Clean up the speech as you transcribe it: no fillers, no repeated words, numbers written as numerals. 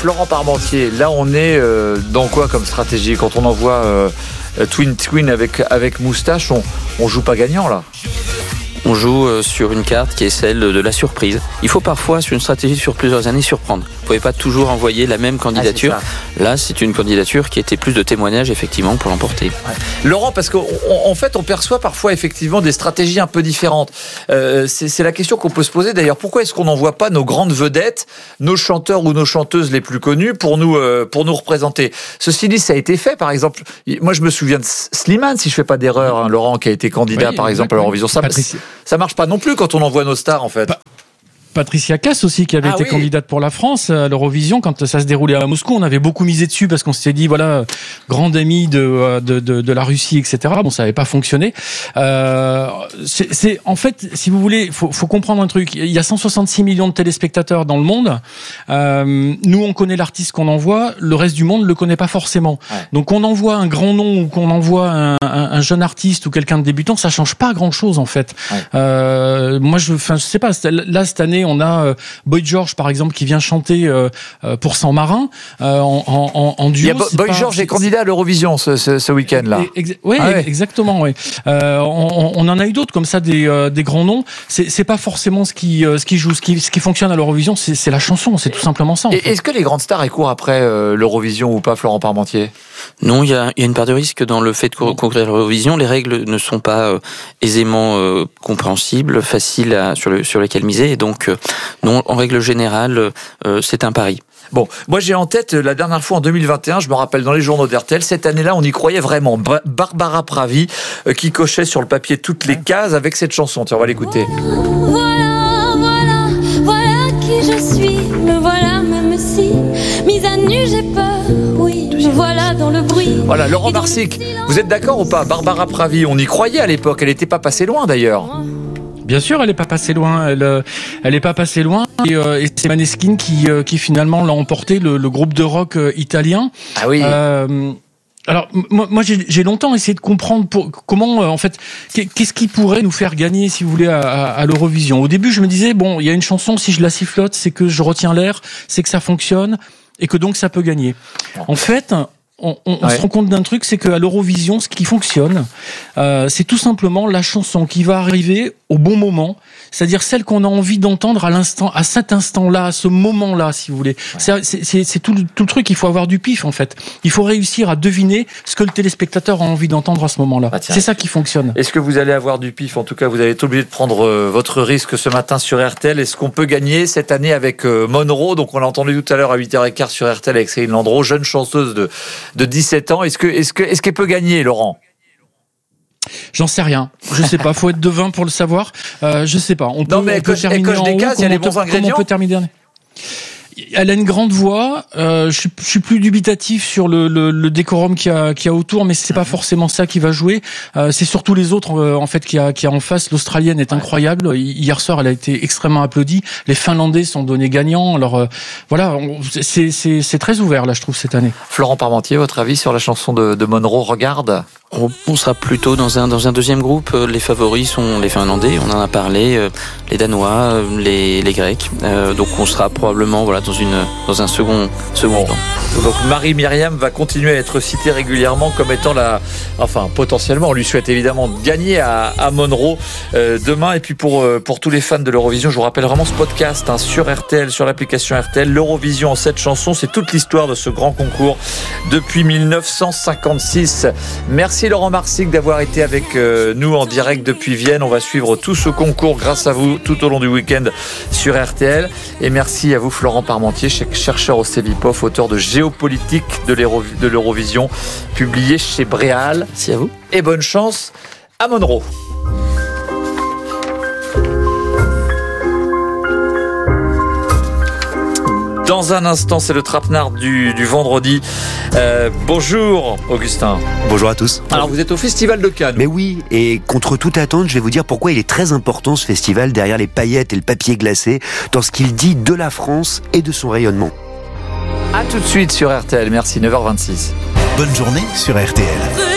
Florent Parmentier, là on est dans quoi comme stratégie? Quand on envoie Twin avec moustache, on joue pas gagnant là. On joue sur une carte qui est celle de la surprise. Il faut parfois, sur une stratégie sur plusieurs années, surprendre. Vous ne pouvez pas toujours envoyer la même candidature. Là, c'est une candidature qui était plus de témoignage, effectivement, pour l'emporter. Ouais. Laurent, parce qu'en fait, on perçoit parfois, effectivement, des stratégies un peu différentes. C'est la question qu'on peut se poser, d'ailleurs. Pourquoi est-ce qu'on n'envoie pas nos grandes vedettes, nos chanteurs ou nos chanteuses les plus connus pour nous représenter? Ceci dit, ça a été fait, par exemple. Moi, je me souviens de Slimane, si je ne fais pas d'erreur, hein, Laurent, qui a été candidat, par exemple, à l'Eurovision. Ça marche pas non plus quand on envoie nos stars, en fait. Patricia Cass aussi, qui avait été candidate pour la France à l'Eurovision quand ça se déroulait à Moscou. On avait beaucoup misé dessus parce qu'on s'était dit, voilà, grande amie de la Russie, etc. Bon, ça n'avait pas fonctionné. En fait, si vous voulez, faut comprendre un truc. Il y a 166 millions de téléspectateurs dans le monde. Nous, on connaît l'artiste qu'on envoie. Le reste du monde ne le connaît pas forcément. Ouais. Donc, qu'on envoie un grand nom ou qu'on envoie un jeune artiste ou quelqu'un de débutant, ça change pas grand-chose, en fait. Ouais. Moi, je sais pas. Là, cette année, on a Boy George, par exemple, qui vient chanter pour San Marin en duo. Boy George est candidat à l'Eurovision ce week-end-là. Exactement. Oui. On en a eu d'autres comme ça, des grands noms. C'est pas forcément ce qui joue, ce qui fonctionne à l'Eurovision, c'est la chanson, c'est tout simplement ça. Est-ce que les grandes stars courent après l'Eurovision ou pas, Florent Parmentier? Non, il y a une part de risque dans le fait de concourir à l'Eurovision. Les règles ne sont pas aisément compréhensibles, faciles sur lesquelles miser, et donc non, en règle générale, c'est un pari. Bon, moi j'ai en tête la dernière fois en 2021, je me rappelle dans les journaux d'RTL, cette année-là on y croyait vraiment. Barbara Pravi qui cochait sur le papier toutes les cases avec cette chanson. Tiens, on va l'écouter. Voilà qui je suis, me voilà même si mise à nu j'ai peur, oui, me voilà dans le bruit. Voilà, Laurent Marsic, vous êtes d'accord ou pas? Barbara Pravi, on y croyait à l'époque, elle n'était pas passée loin d'ailleurs. Bien sûr, elle n'est pas passée loin. Elle est pas passée loin. Et c'est Maneskin qui finalement l'a emporté, le groupe de rock italien. Ah oui. Alors moi j'ai longtemps essayé de comprendre comment en fait qu'est-ce qui pourrait nous faire gagner, si vous voulez, à l'Eurovision. Au début, je me disais bon, il y a une chanson, si je la sifflote, c'est que je retiens l'air, c'est que ça fonctionne et que donc ça peut gagner. En fait, on se rend compte d'un truc, c'est qu'à l'Eurovision, ce qui fonctionne, c'est tout simplement la chanson qui va arriver au bon moment, c'est-à-dire celle qu'on a envie d'entendre à cet instant-là, à ce moment-là, si vous voulez. Ouais. C'est tout le truc. Il faut avoir du pif, en fait. Il faut réussir à deviner ce que le téléspectateur a envie d'entendre à ce moment-là. C'est ça qui fonctionne. Est-ce que vous allez avoir du pif? En tout cas, vous allez être obligé de prendre votre risque ce matin sur RTL. Est-ce qu'on peut gagner cette année avec Monroe? Donc, on l'a entendu tout à l'heure à 8h15 sur RTL avec Céline Landreau, jeune chanteuse de 17 ans. Est-ce qu'elle peut gagner, Laurent? J'en sais rien. Je sais pas. Faut être devin pour le savoir. Je sais pas. On peut terminer en haut. Il y a les bons ingrédients. Comment on peut terminer? Elle a une grande voix. Je suis plus dubitatif sur le décorum qu'il y a autour, mais c'est pas forcément ça qui va jouer. C'est surtout les autres en fait qui a en face. L'Australienne est incroyable. Hier soir, elle a été extrêmement applaudie. Les Finlandais sont donnés gagnants. Alors voilà, c'est très ouvert là, je trouve, cette année. Florent Parmentier, votre avis sur la chanson de Monroe? Regarde. On sera plutôt dans un deuxième groupe. Les favoris sont les Finlandais, on en a parlé, les Danois, les Grecs. Donc on sera probablement dans un second temps. Donc Marie-Myriam va continuer à être citée régulièrement comme étant potentiellement, on lui souhaite évidemment de gagner à Monroe demain. Et puis pour tous les fans de l'Eurovision, je vous rappelle vraiment ce podcast sur RTL, sur l'application RTL. L'Eurovision en 7 chansons, c'est toute l'histoire de ce grand concours depuis 1956. Merci Laurent Marsic d'avoir été avec nous en direct depuis Vienne. On va suivre tout ce concours grâce à vous tout au long du week-end sur RTL. Et merci à vous Florent Parmentier, chercheur au CEVIPOF, auteur de Géopolitique de l'Eurovision, publié chez Bréal. Merci à vous. Et bonne chance à Monroe. Dans un instant, c'est le trapenard du vendredi. Bonjour Augustin. Bonjour à tous. Alors vous êtes au Festival de Cannes. Mais oui, et contre toute attente, je vais vous dire pourquoi il est très important ce festival derrière les paillettes et le papier glacé, dans ce qu'il dit de la France et de son rayonnement. A tout de suite sur RTL, merci, 9h26. Bonne journée sur RTL.